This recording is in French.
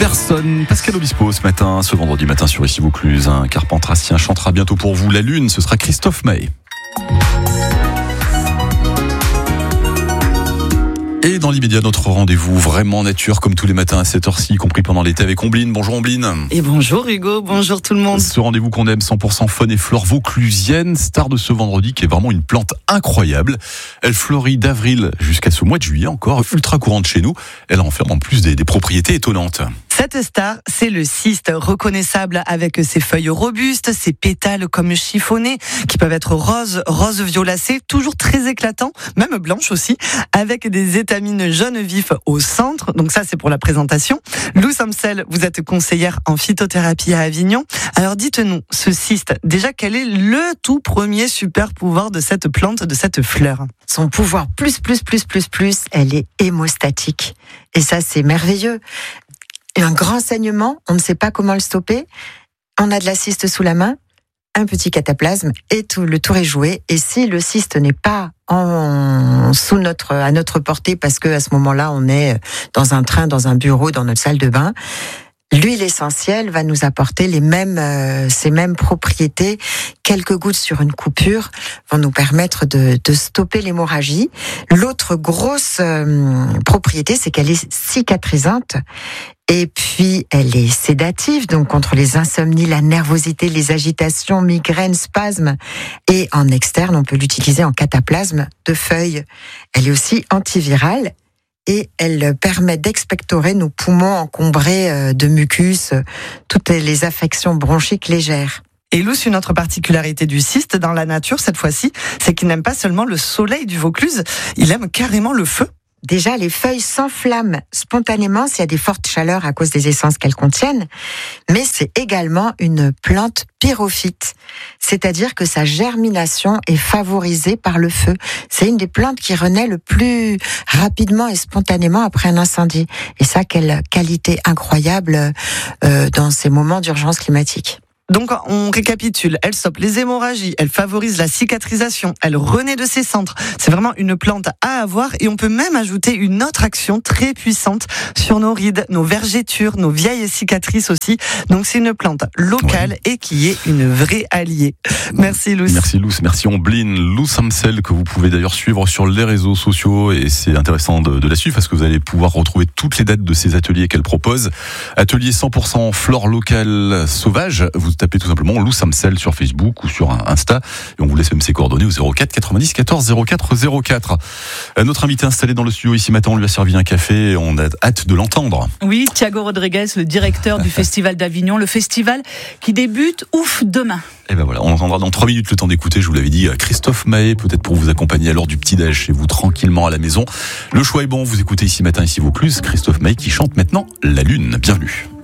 Personne. Pascal Obispo ce matin, ce vendredi matin sur Ici Vaucluse. Un carpentracien chantera bientôt pour vous La Lune. Ce sera Christophe Maé. Et dans l'immédiat, notre rendez-vous vraiment nature, comme tous les matins à cette heure-ci, y compris pendant l'été avec Ombline. Bonjour Ombline. Et bonjour Hugo, bonjour tout le monde. Ce rendez-vous qu'on aime, 100% faune et flore vauclusienne, star de ce vendredi qui est vraiment une plante incroyable. Elle fleurit d'avril jusqu'à ce mois de juillet, encore ultra courante chez nous. Elle renferme en plus des propriétés étonnantes. Cette star, c'est le cyste, reconnaissable avec ses feuilles robustes, ses pétales comme chiffonnés, qui peuvent être rose violacé, toujours très éclatants, même blanches aussi, avec des étamines jaunes vifs au centre. Donc ça, c'est pour la présentation. Lou Samsel, vous êtes conseillère en phytothérapie à Avignon. Alors dites-nous, ce cyste, déjà, quel est le tout premier super pouvoir de cette plante, de cette fleur? Son pouvoir plus, elle est hémostatique. Et ça, c'est merveilleux. Et un grand saignement, on ne sait pas comment le stopper. On a de la cyste sous la main, un petit cataplasme et le tour est joué. Et si le cyste n'est pas à notre portée, parce que à ce moment-là, on est dans un train, dans un bureau, dans notre salle de bain, l'huile essentielle va nous apporter ces mêmes propriétés. Quelques gouttes sur une coupure vont nous permettre de stopper l'hémorragie. L'autre grosse propriété, c'est qu'elle est cicatrisante. Et puis, elle est sédative, donc contre les insomnies, la nervosité, les agitations, migraines, spasmes. Et en externe, on peut l'utiliser en cataplasme de feuilles. Elle est aussi antivirale. Et elle permet d'expectorer nos poumons encombrés de mucus, toutes les affections bronchiques légères. Et Luce, une autre particularité du cyste dans la nature, cette fois-ci, c'est qu'il n'aime pas seulement le soleil du Vaucluse, il aime carrément le feu. Déjà, les feuilles s'enflamment spontanément s'il y a des fortes chaleurs à cause des essences qu'elles contiennent, mais c'est également une plante pyrophyte, c'est-à-dire que sa germination est favorisée par le feu. C'est une des plantes qui renaît le plus rapidement et spontanément après un incendie. Et ça, quelle qualité incroyable dans ces moments d'urgence climatique. Donc, on récapitule. Elle stoppe les hémorragies, elle favorise la cicatrisation, elle renaît de ses cendres. C'est vraiment une plante à avoir et on peut même ajouter une autre action très puissante sur nos rides, nos vergetures, nos vieilles cicatrices aussi. Donc, c'est une plante locale et qui est une vraie alliée. Merci Luce. Merci Luce, merci Ombline. Lou Samsel, que vous pouvez d'ailleurs suivre sur les réseaux sociaux et c'est intéressant de la suivre parce que vous allez pouvoir retrouver toutes les dates de ces ateliers qu'elle propose. Atelier 100% flore locale sauvage. Vous tapez tout simplement Lou Samsel sur Facebook ou sur Insta et on vous laisse même ses coordonnées au 04 90 14 04 04. Notre invité installé dans le studio ici matin, on lui a servi un café et on a hâte de l'entendre. Oui, Thiago Rodriguez, le directeur du Festival d'Avignon, le festival qui débute demain. Et ben voilà, on entendra dans 3 minutes le temps d'écouter, je vous l'avais dit, Christophe Maé, peut-être pour vous accompagner à l'heure du petit-déj chez vous tranquillement à la maison. Le choix est bon, vous écoutez ici matin, ici Vaucluse, Christophe Maé qui chante maintenant La Lune. Bienvenue.